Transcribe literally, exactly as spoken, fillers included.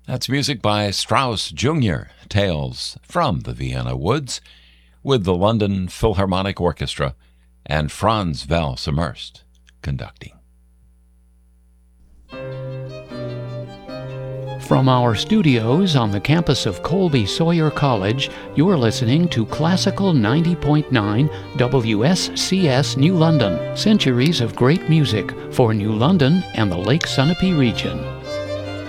That's music by Strauss Junior, Tales from the Vienna Woods, with the London Philharmonic Orchestra and Franz Welser-Möst conducting. From our studios on the campus of Colby Sawyer College, you're listening to Classical ninety point nine W S C S New London, centuries of great music for New London and the Lake Sunapee region.